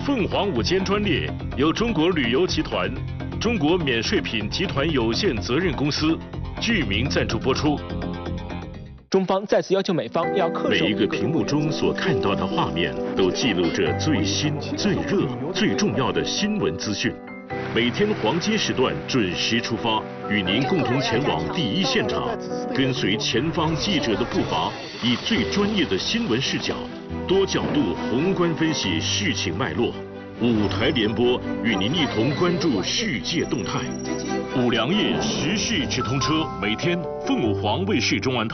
凤凰午间专列由中国旅游集团、中国免税品集团有限责任公司剧名赞助播出。 中方再次要求美方要恪守每一个屏幕中所看到的画面，都记录着最新、最热、最重要的新闻资讯。每天黄金时段准时出发，与您共同前往第一现场，跟随前方记者的步伐，以最专业的新闻视角，多角度宏观分析事情脉络。5台联播与您一同关注世界动态。5粮液时事直通车，每天凤凰卫视中文台。